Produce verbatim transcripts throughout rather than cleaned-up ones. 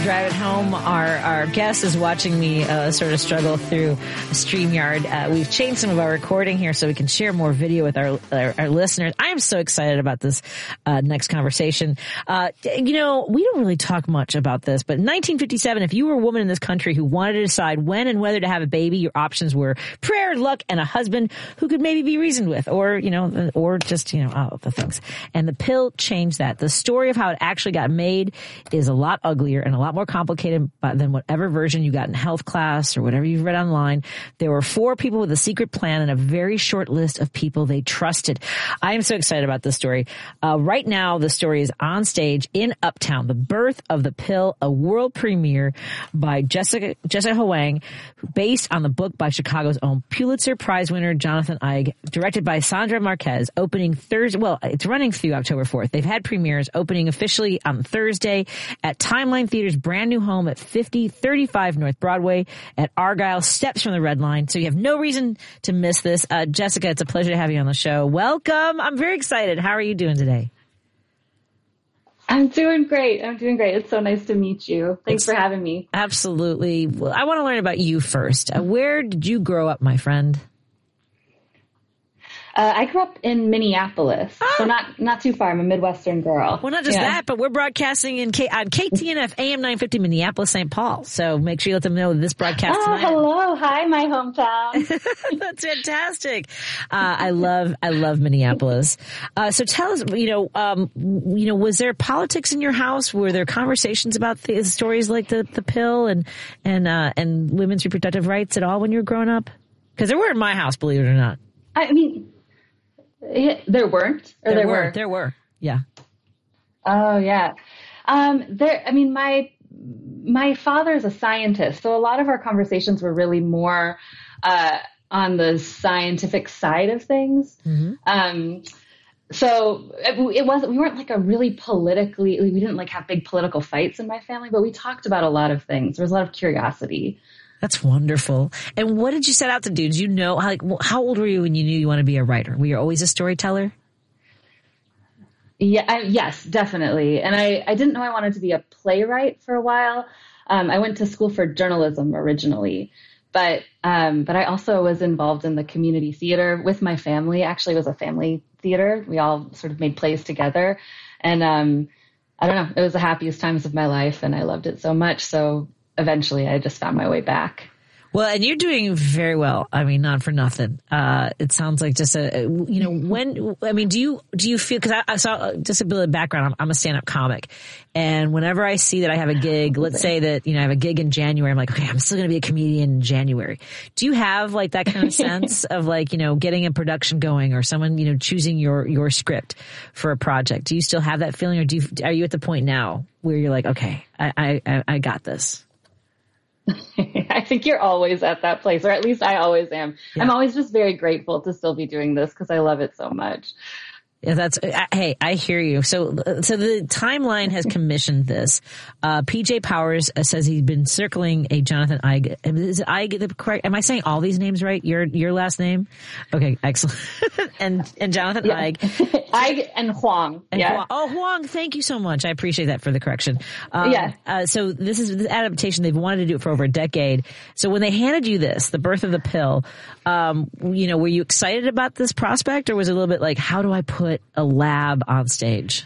Driving home, our, our guest is watching me uh, sort of struggle through StreamYard. Uh, we've changed some of our recording here so we can share more video with our our, our listeners. I am so excited about this uh, next conversation. Uh, you know, we don't really talk much about this, but in nineteen fifty-seven, if you were a woman in this country who wanted to decide when and whether to have a baby, your options were prayer, luck, and a husband who could maybe be reasoned with, or, you know, or just, you know, all the things. And the pill changed that. The story of how it actually got made is a lot uglier and a lot more complicated than whatever version you got in health class or whatever you've read online. There were four people with a secret plan and a very short list of people they trusted. I am so excited about this story. Uh, right now, the story is on stage in Uptown, The Birth of the Pill, a world premiere by Jessica, Jessica Huang, based on the book by Chicago's own Pulitzer Prize winner Jonathan Eig, directed by Sandra Marquez, opening Thursday. Well, it's running through October fourth. They've had premieres opening officially on Thursday at Timeline Theater's brand new home at fifty thirty-five North Broadway at Argyle, steps from the Red Line. So you have no reason to miss this. Uh, Jessica, it's a pleasure to have you on the show. Welcome. I'm very excited. How are you doing today? I'm doing great. I'm doing great. It's so nice to meet you. Thanks it's, for having me. Absolutely. Well, I want to learn about you first. Uh, where did you grow up, my friend? Uh, I grew up in Minneapolis, oh. so not not too far. I'm a Midwestern girl. Well, not just yeah. that, but we're broadcasting in K- on K T N F A M nine fifty Minneapolis, Saint Paul. So make sure you let them know this broadcast Oh, tonight. hello. Hi, my hometown. That's fantastic. Uh, I love I love Minneapolis. Uh, so tell us, you know, um, you know, was there politics in your house? Were there conversations about the stories like the, the pill and and uh, and women's reproductive rights at all when you were growing up? Because there were in my house, believe it or not. I mean. Yeah, there weren't, or there, there were, were. There were, yeah. Oh yeah, um, there. I mean, my my father is a scientist, so a lot of our conversations were really more uh, on the scientific side of things. Mm-hmm. Um, so it, it wasn't. We weren't like a really politically. We didn't like have big political fights in my family, but we talked about a lot of things. There was a lot of curiosity. That's wonderful. And what did you set out to do? Did you know, like, how old were you when you knew you wanted to be a writer? Were you always a storyteller? Yeah, I, yes, definitely. And I, I didn't know I wanted to be a playwright for a while. Um, I went to school for journalism originally, but um, but I also was involved in the community theater with my family. Actually, it was a family theater. We all sort of made plays together. And um, I don't know, it was the happiest times of my life, and I loved it so much. So eventually I just found my way back. Well, and you're doing very well. I mean, not for nothing. Uh, it sounds like just a, you know, when, I mean, do you, do you feel, cause I, I saw just a bit of background. I'm, I'm a stand-up comic. And whenever I see that I have a gig, let's say that, you know, I have a gig in January, I'm like, okay, I'm still going to be a comedian in January. Do you have like that kind of sense of like, you know, getting a production going or someone, you know, choosing your, your script for a project? Do you still have that feeling, or do you, are you at the point now where you're like, okay, I, I, I got this? I think you're always at that place, or at least I always am. Yeah. I'm always just very grateful to still be doing this because I love it so much. Yeah, that's, hey, I hear you. So, so the Timeline has commissioned this. Uh, P J Powers says he's been circling a Jonathan Eig. Is it Eig the correct? Am I saying all these names right? Your, your last name? Okay, excellent. and, and Jonathan yeah. Eig. Eig and Huang. And yeah. Huang. Oh, Huang, thank you so much. I appreciate that for the correction. Um, yeah. Uh, so this is this adaptation. They've wanted to do it for over a decade. So when they handed you this, The Birth of the Pill, um, you know, were you excited about this prospect, or was it a little bit like, how do I put a lab on stage?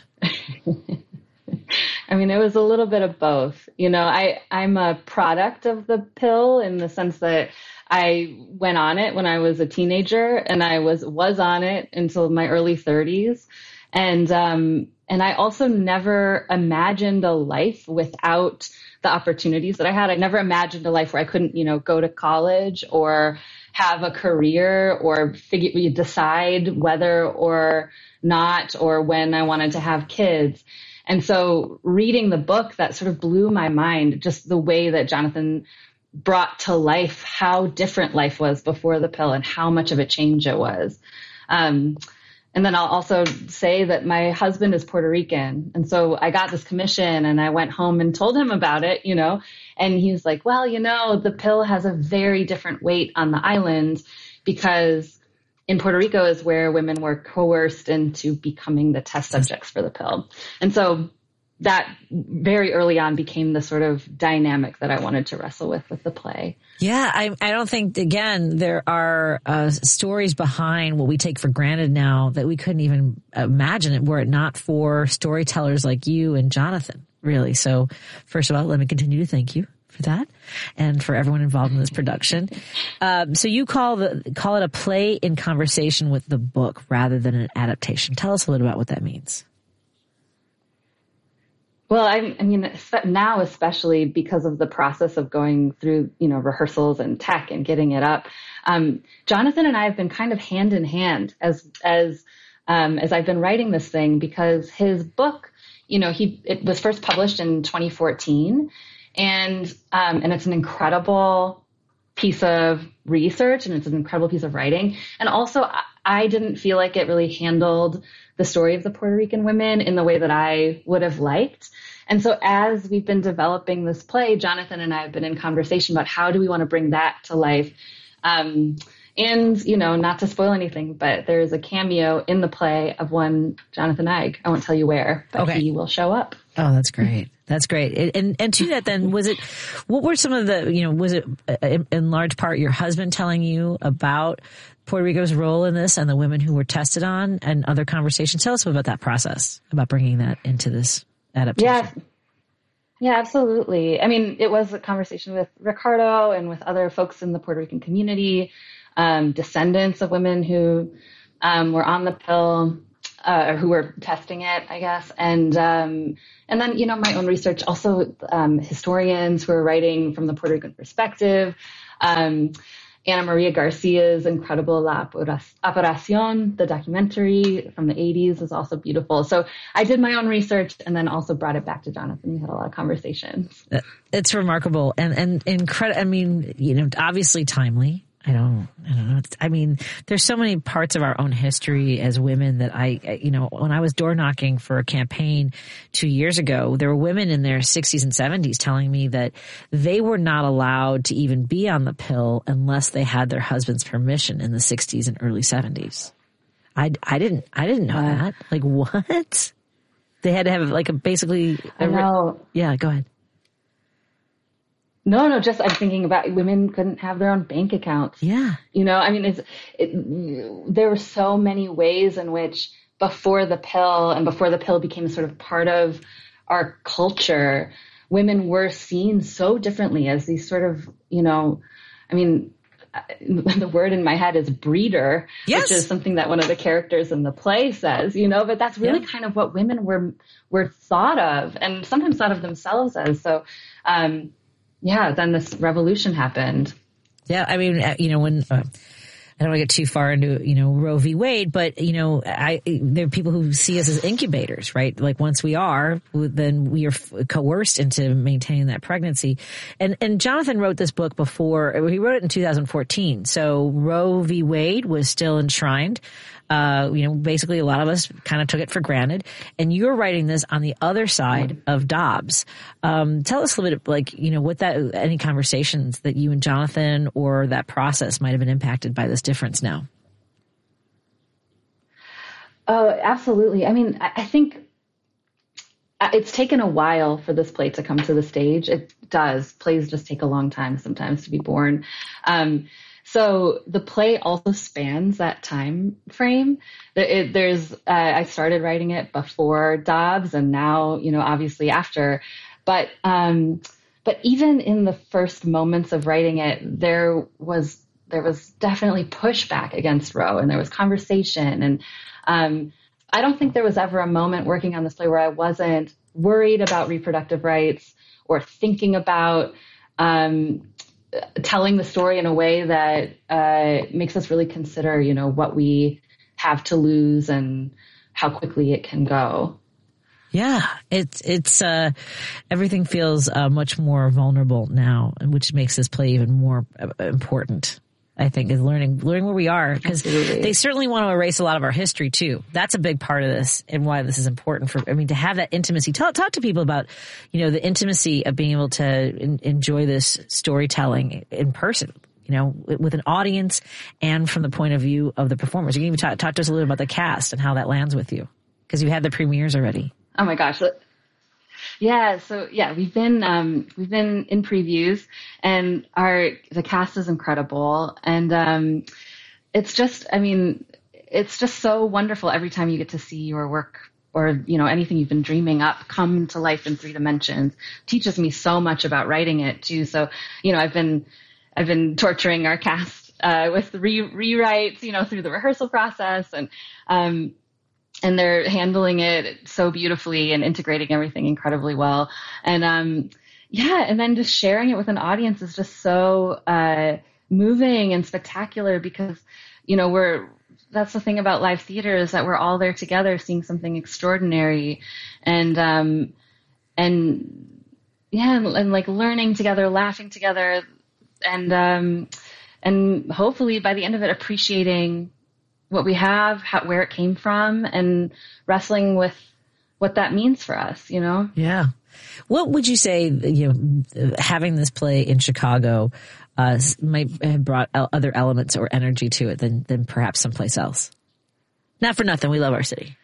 I mean, it was a little bit of both. You know, I, I'm a product of the pill in the sense that I went on it when I was a teenager, and I was, was on it until my early thirties. And, um, and I also never imagined a life without the opportunities that I had. I never imagined a life where I couldn't, you know, go to college or have a career or figure, decide whether or not, or when I wanted to have kids. And so reading the book, that sort of blew my mind, just the way that Jonathan brought to life how different life was before the pill and how much of a change it was. Um, and then I'll also say that my husband is Puerto Rican. And so I got this commission and I went home and told him about it, you know, and he was like, well, you know, the pill has a very different weight on the island because in Puerto Rico is where women were coerced into becoming the test subjects for the pill. And so that very early on became the sort of dynamic that I wanted to wrestle with with the play. Yeah, I, I don't think, again, there are uh, stories behind what we take for granted now that we couldn't even imagine it were it not for storytellers like you and Jonathan, really. So first of all, let me continue to thank you for that and for everyone involved in this production. Um, so you call the call it a play in conversation with the book rather than an adaptation. Tell us a little about what that means. Well, I, I mean, now especially because of the process of going through, you know, rehearsals and tech and getting it up, um, Jonathan and I have been kind of hand in hand as as um, as I've been writing this thing, because his book, you know, he it was first published in twenty fourteen, and um, and it's an incredible piece of research and it's an incredible piece of writing, and also I, I didn't feel like it really handled the story of the Puerto Rican women in the way that I would have liked. And so as we've been developing this play, Jonathan and I have been in conversation about how do we want to bring that to life. Um, and, you know, not to spoil anything, but there's a cameo in the play of one Jonathan Eig. I won't tell you where, but okay. He will show up. Oh, that's great. That's great. And and to that then, was it, what were some of the, you know, was it in, in large part your husband telling you about Puerto Rico's role in this and the women who were tested on and other conversations? Tell us about that process, about bringing that into this adaptation. Yeah. Yeah, absolutely. I mean, it was a conversation with Ricardo and with other folks in the Puerto Rican community, um, descendants of women who um, were on the pill, uh, or who were testing it, I guess. And um, and then, you know, my own research, also um, historians who are writing from the Puerto Rican perspective. Um, Ana Maria Garcia's incredible La Operación, the documentary from the eighties, is also beautiful. So I did my own research and then also brought it back to Jonathan. We had a lot of conversations. It's remarkable and, and incredible. I mean, you know, obviously timely. I don't, I don't know. I mean, there's so many parts of our own history as women that I, you know, when I was door knocking for a campaign two years ago, there were women in their sixties and seventies telling me that they were not allowed to even be on the pill unless they had their husband's permission in the sixties and early seventies. I, I didn't, I didn't know uh, that. Like what? They had to have like a basically. A, I know. Yeah, go ahead. No, no, just I'm thinking about women couldn't have their own bank accounts. Yeah. You know, I mean, it's, it, there were so many ways in which before the pill and before the pill became sort of part of our culture, women were seen so differently as these sort of, you know, I mean, the word in my head is breeder, yes. which is something that one of the characters in the play says, you know, but that's really yeah. kind of what women were, were thought of and sometimes thought of themselves as. So, um, yeah, then this revolution happened. Yeah, I mean, you know, when uh, I don't want to get too far into, you know, Roe v. Wade, but, you know, I there are people who see us as incubators, right? Like once we are, then we are coerced into maintaining that pregnancy. And and Jonathan wrote this book before, he wrote it in two thousand fourteen. So Roe v. Wade was still enshrined. Uh, you know, basically a lot of us kind of took it for granted. And you're writing this on the other side of Dobbs. Um, tell us a little bit, like, you know, what that, any conversations that you and Jonathan or that process might have been impacted by this difference now. Oh, absolutely. I mean, I think it's taken a while for this play to come to the stage. It does. Plays just take a long time sometimes to be born. Um, So the play also spans that time frame. It, there's, uh, I started writing it before Dobbs and now, you know, obviously after, but, um, but even in the first moments of writing it, there was, there was definitely pushback against Roe and there was conversation. And, um, I don't think there was ever a moment working on this play where I wasn't worried about reproductive rights or thinking about, um, telling the story in a way that uh, makes us really consider, you know, what we have to lose and how quickly it can go. Yeah, it's it's uh, everything feels uh, much more vulnerable now, which makes this play even more important. I think is learning learning where we are, because they certainly want to erase a lot of our history too. That's a big part of this and why this is important for, I mean, to have that intimacy. Talk, talk to people about, you know, the intimacy of being able to in, enjoy this storytelling in person, you know, with an audience and from the point of view of the performers. You can even talk, talk to us a little bit about the cast and how that lands with you, because you had the premieres already. Oh my gosh. Yeah, so yeah, we've been um, we've been in previews, and our the cast is incredible, and um, it's just, I mean, it's just so wonderful every time you get to see your work or, you know, anything you've been dreaming up come to life in three dimensions. Teaches me so much about writing it too. So, you know, I've been I've been torturing our cast uh, with re- rewrites, you know, through the rehearsal process, and um, and they're handling it so beautifully and integrating everything incredibly well. And um, yeah, and then just sharing it with an audience is just so uh, moving and spectacular, because, you know, we're that's the thing about live theater, is that we're all there together seeing something extraordinary, and um, and yeah, and, and like learning together, laughing together, and um, and hopefully by the end of it appreciating what we have, how, where it came from, and wrestling with what that means for us, you know? Yeah. What would you say, you know, having this play in Chicago uh, might have brought other elements or energy to it than, than perhaps someplace else? Not for nothing. We love our city.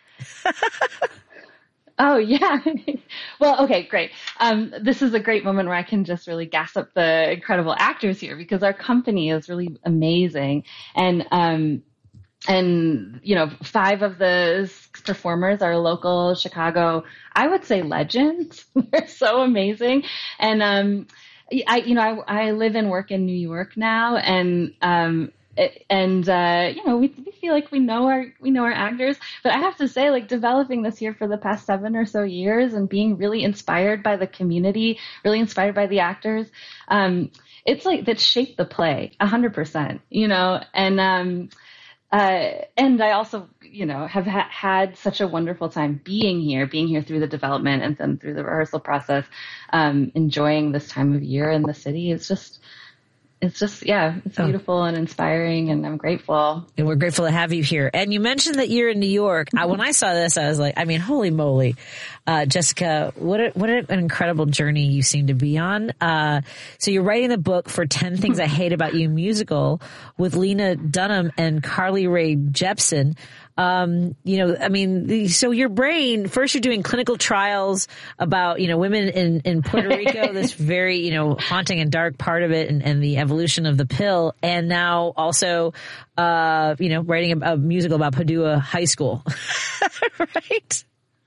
Oh, yeah. Well, okay, great. Um, this is a great moment where I can just really gas up the incredible actors here, because our company is really amazing. And, um, And, you know, five of the performers are local Chicago, I would say, legends. They're so amazing. And, um, I, you know, I, I live and work in New York now, and, um, it, and, uh, you know, we, we feel like we know our, we know our actors, but I have to say, like, developing this here for the past seven or so years and being really inspired by the community, really inspired by the actors, um, it's like that shaped the play a hundred percent, you know, and, um, Uh, and I also, you know, have ha- had such a wonderful time being here, being here through the development and then through the rehearsal process, um, enjoying this time of year in the city. It's just, it's just, yeah, it's oh. beautiful and inspiring, and I'm grateful. And we're grateful to have you here. And you mentioned that you're in New York. I, when I saw this, I was like, I mean, holy moly, uh, Jessica, what a, what an incredible journey you seem to be on. Uh, so you're writing the book for ten Things I Hate About You musical with Lena Dunham and Carly Rae Jepsen. Um, you know, I mean, so your brain, first you're doing clinical trials about, you know, women in, in Puerto Rico, this very, you know, haunting and dark part of it, and, and the evolution of the pill. And now also, uh, you know, writing a, a musical about Padua High School. Right?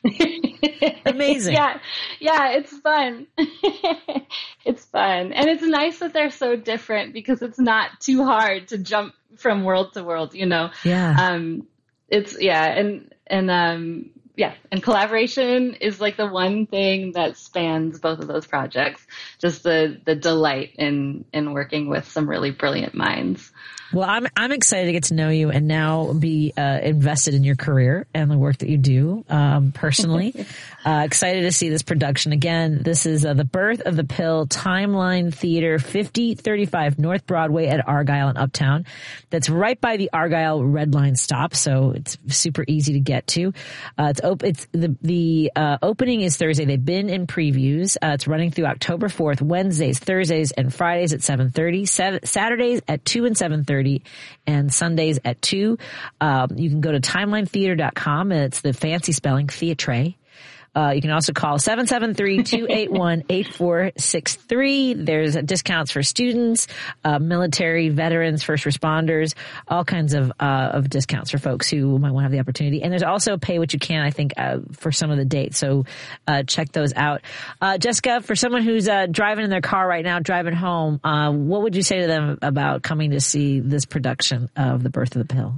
Amazing. Yeah. Yeah. It's fun. It's fun. And it's nice that they're so different, because it's not too hard to jump from world to world, you know? Yeah. Um, It's yeah, and and um yeah, and collaboration is like the one thing that spans both of those projects. Just the the delight in in working with some really brilliant minds. Well, I'm I'm excited to get to know you and now be uh, invested in your career and the work that you do um, personally. uh, excited to see this production again. This is uh, The Birth of the Pill, Timeline Theater, fifty thirty-five North Broadway at Argyle in Uptown. That's right by the Argyle Red Line stop, so it's super easy to get to. Uh, it's op- It's the the uh, opening is Thursday. They've been in previews. Uh, it's running through October fourth, Wednesdays, Thursdays, and Fridays at seven thirty, Saturdays at two and seven thirty. And Sundays at two. Um, you can go to timeline theater dot com, and it's the fancy spelling, theatre. Uh, you can also call seven seven three, two eight one, eight four six three. There's discounts for students, uh, military, veterans, first responders, all kinds of, uh, of discounts for folks who might want to have the opportunity. And there's also pay what you can, I think, uh, for some of the dates. So, uh, check those out. Uh, Jessica, for someone who's, uh, driving in their car right now, driving home, uh, what would you say to them about coming to see this production of The Birth of the Pill?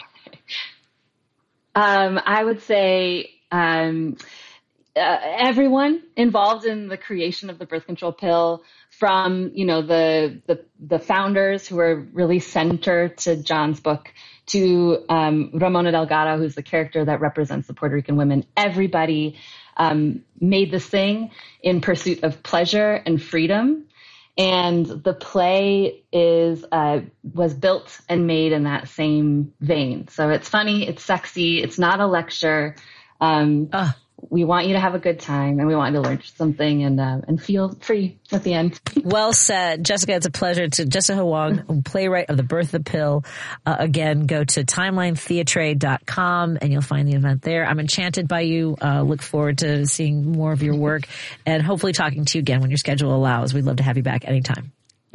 um, I would say, um, Uh, everyone involved in the creation of the birth control pill, from, you know, the, the, the founders who are really center to John's book, to, um, Ramona Delgado, who's the character that represents the Puerto Rican women. Everybody, um, made this thing in pursuit of pleasure and freedom. And the play is, uh, was built and made in that same vein. So it's funny, it's sexy, it's not a lecture. Um, uh. we want you to have a good time, and we want you to learn something and uh, and feel free at the end. Well said. Jessica, it's a pleasure. To Jessica Huang, playwright of The Birth of the Pill. Uh, again, go to timeline theatre dot com and you'll find the event there. I'm enchanted by you. Uh, look forward to seeing more of your work and hopefully talking to you again when your schedule allows. We'd love to have you back anytime.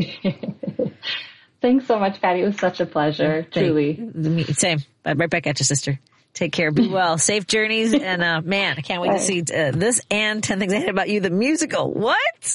Thanks so much, Patty. It was such a pleasure. Thank, truly. Same. Right back at you, sister. Take care. Be well. Safe journeys. And, uh, man, I can't wait Bye. to see uh, this and ten Things I Hate About You, the musical. What?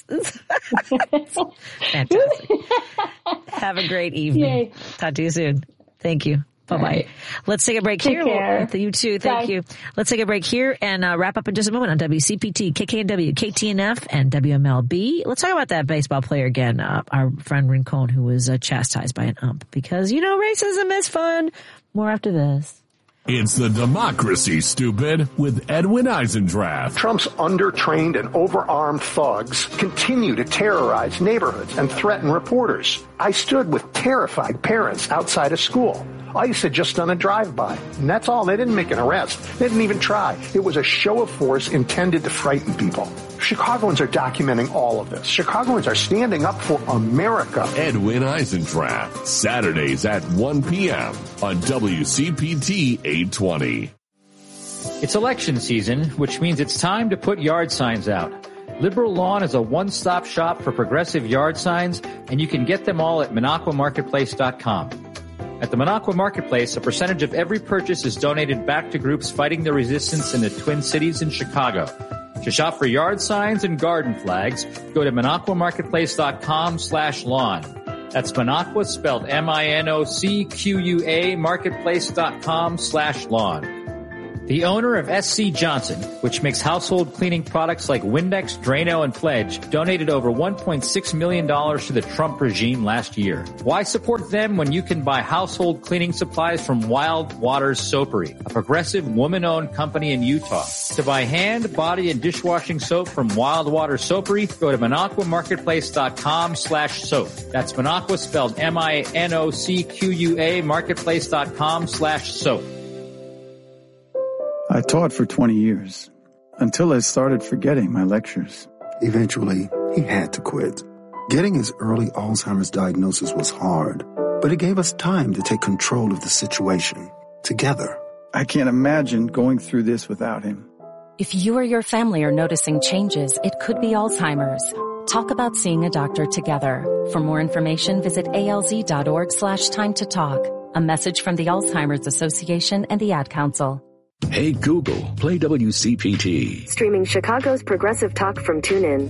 Fantastic. Have a great evening. Yay. Talk to you soon. Thank you. Bye-bye. Right. Let's take a break take here. Care. You too. Thank Bye. you. Let's take a break here and uh, wrap up in just a moment on W C P T, K K N W, K T N F, and W M L B. Let's talk about that baseball player again, uh, our friend Rincon, who was uh, chastised by an ump because, you know, racism is fun. More after this. It's the Democracy, stupid, with Edwin Eisendrath. Trump's undertrained and overarmed thugs continue to terrorize neighborhoods and threaten reporters. I stood with terrified parents outside of school. ICE had just done a drive-by, and that's all. They didn't make an arrest. They didn't even try. It was a show of force intended to frighten people. Chicagoans are documenting all of this. Chicagoans are standing up for America. Edwin Eisendrath, Saturdays at one p.m. on W C P T eight twenty. It's election season, which means it's time to put yard signs out. Liberal Lawn is a one-stop shop for progressive yard signs, and you can get them all at Minocqua Marketplace dot com. At the Minocqua Marketplace, a percentage of every purchase is donated back to groups fighting the resistance in the Twin Cities and Chicago. To shop for yard signs and garden flags, go to Minocqua Marketplace dot com slash lawn. That's Minocqua spelled M I N O C Q U A Marketplace dot com slash lawn. The owner of S C Johnson, which makes household cleaning products like Windex, Drano, and Pledge, donated over one point six million dollars to the Trump regime last year. Why support them when you can buy household cleaning supplies from Wild Waters Soapery, a progressive woman-owned company in Utah? To buy hand, body, and dishwashing soap from Wild Waters Soapery, go to Minocqua Marketplace dot com slash soap. That's Minocqua spelled M I N O C Q U A Marketplace dot com slash soap. I taught for twenty years, until I started forgetting my lectures. Eventually, he had to quit. Getting his early Alzheimer's diagnosis was hard, but it gave us time to take control of the situation, together. I can't imagine going through this without him. If you or your family are noticing changes, it could be Alzheimer's. Talk about seeing a doctor together. For more information, visit alz.org slash time to talk. A message from the Alzheimer's Association and the Ad Council. Hey Google, play W C P T. Streaming Chicago's progressive talk from TuneIn.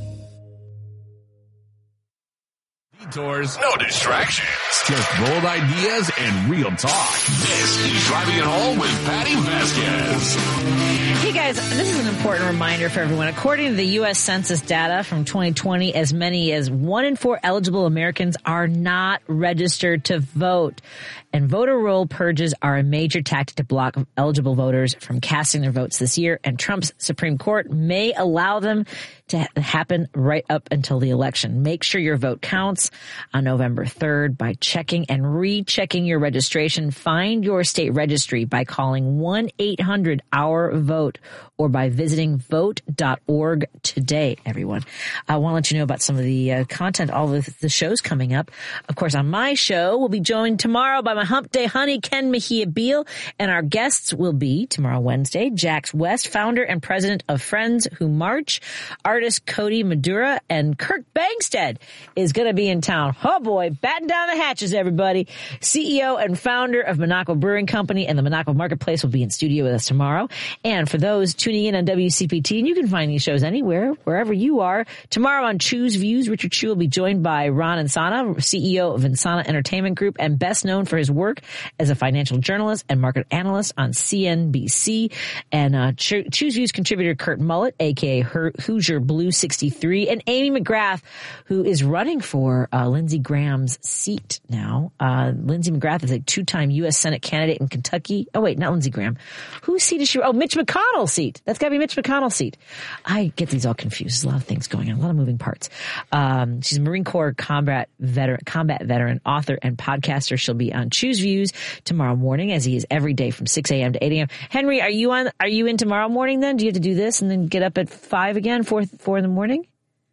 Detours, no distractions, just bold ideas and real talk. This is Driving It Home with Patty Vasquez. Hey guys, this is an important reminder for everyone. According to the U S Census data from twenty twenty, as many as one in four eligible Americans are not registered to vote. And voter roll purges are a major tactic to block eligible voters from casting their votes this year. And Trump's Supreme Court may allow them to ha- happen right up until the election. Make sure your vote counts on November third by checking and rechecking your registration. Find your state registry by calling one eight hundred our vote or by visiting vote dot org today, everyone. I want to let you know about some of the uh, content, all of the shows coming up. Of course, on my show, we'll be joined tomorrow by my Hump Day honey, Ken Mejia Beal, and our guests will be, tomorrow Wednesday, Jax West, founder and president of Friends Who March, artist Cody Madura, and Kirk Bangstead is going to be in town. Oh boy, batten down the hatches, everybody. C E O and founder of Minocqua Brewing Company and the Minocqua Marketplace will be in studio with us tomorrow. And for those tuning in on W C P T, and you can find these shows anywhere, wherever you are. Tomorrow on Choose Views, Richard Chu will be joined by Ron Insana, C E O of Insana Entertainment Group and best known for his work as a financial journalist and market analyst on C N B C. And uh, Choose Views contributor Kurt Mullett, aka Hoosier Blue sixty-three, and Amy McGrath, who is running for uh, Lindsey Graham's seat now. Uh, Lindsey McGrath is a two-time U S Senate candidate in Kentucky. Oh, wait, not Lindsey Graham. Whose seat is she? Oh, Mitch McConnell's seat. That's got to be Mitch McConnell's seat. I get these all confused. There's a lot of things going on, a lot of moving parts. Um, she's a Marine Corps combat veteran, combat veteran, author, and podcaster. She'll be on Choose Views tomorrow morning, as he is every day from six a.m. to eight a.m. Henry, are you on? Are you in tomorrow morning then? Do you have to do this and then get up at five again, four, four in the morning?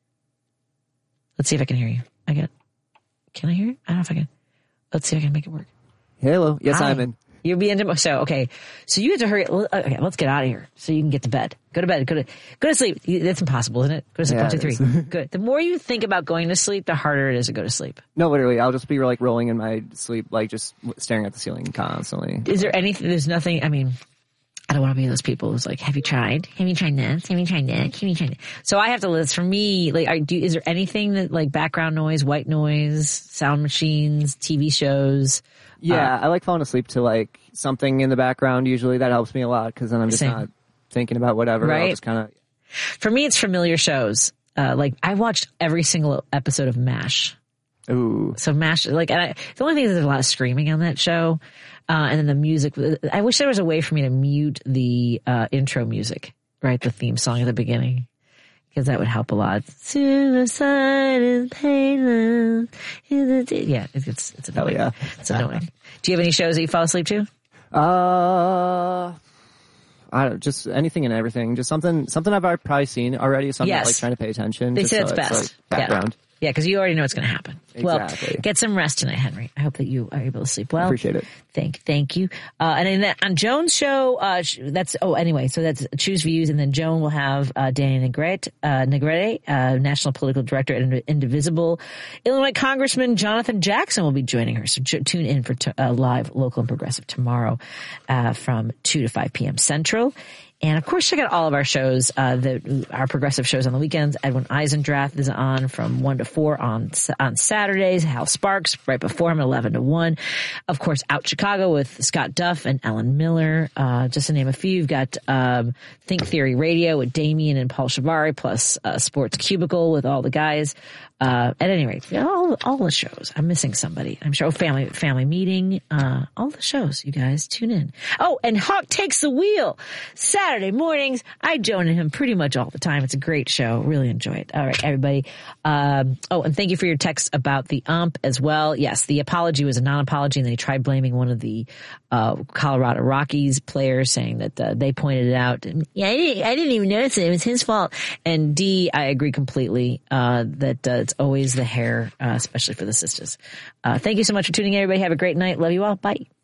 Let's see if I can hear you. I got, can I hear you? I don't know if I can. Let's see if I can make it work. Hello. Yes, Hi. I'm in. You'll be in tomorrow. So, okay. So you have to hurry. Okay, let's get out of here so you can get to bed. Go to bed. Go to, go to sleep. That's impossible, isn't it? Go to sleep. Yeah, One, two, three. Good. The more you think about going to sleep, the harder it is to go to sleep. No, literally. I'll just be like rolling in my sleep, like just staring at the ceiling constantly. Is there anything, there's nothing, I mean, I don't want to be those people who's like, have you tried? Have you tried this? Have you tried that? Have you tried that? So I have to list for me, like, are, do, is there anything that like background noise, white noise, sound machines, T V shows? Yeah, Uh, I like falling asleep to like something in the background. Usually that helps me a lot because then I'm just Same. not thinking about whatever. Right. I'll just kind of. For me, it's familiar shows. Uh, like I watched every single episode of MASH. Ooh. So MASH, like, and I, the only thing is there's a lot of screaming on that show. Uh, and then the music, I wish there was a way for me to mute the, uh, intro music, right? The theme song at the beginning. Because that would help a lot. Suicide is painless. Yeah, it's, it's annoying. Oh, yeah. It's annoying. Do you have any shows that you fall asleep to? Uh, I don't, just anything and everything. Just something, something I've probably seen already. Something Yes. like trying to pay attention. They just say so that's it's, best. like, background. Yeah. Yeah, because you already know what's going to happen. Exactly. Well, get some rest tonight, Henry. I hope that you are able to sleep well. Appreciate it. Thank, thank you. Uh, and then that, on Joan's show, uh, that's, oh, anyway, so that's Choose Views. And then Joan will have, uh, Danny Negrete, uh, Negrete, uh, National Political Director at Indivisible. Illinois Congressman Jonathan Jackson will be joining her. So j- tune in for t- uh, live, local and progressive tomorrow, uh, from two to five p.m. Central. And of course, check out all of our shows, uh, the, our progressive shows on the weekends. Edwin Eisendrath is on from one to four on, on Saturdays. Hal Sparks right before him at eleven to one. Of course, Out Chicago with Scott Duff and Ellen Miller. Uh, just to name a few, you've got, um, Think Theory Radio with Damien and Paul Shavari, plus, uh, Sports Cubicle with all the guys. Uh, at any rate, all, all the shows. I'm missing somebody. I'm sure. Oh, family, family meeting. Uh, all the shows, you guys tune in. Oh, and Hawk Takes the Wheel. Saturday mornings. I join him pretty much all the time. It's a great show. Really enjoy it. All right, everybody. Um, oh, and thank you for your text about the ump as well. Yes, the apology was a non-apology, and then he tried blaming one of the, uh, Colorado Rockies players, saying that, uh, they pointed it out. And, yeah, I didn't, I didn't even notice it. It was his fault. And D, I agree completely, uh, that, uh, it's always the hair, uh, especially for the sisters. Uh, thank you so much for tuning in, everybody. Have a great night. Love you all. Bye.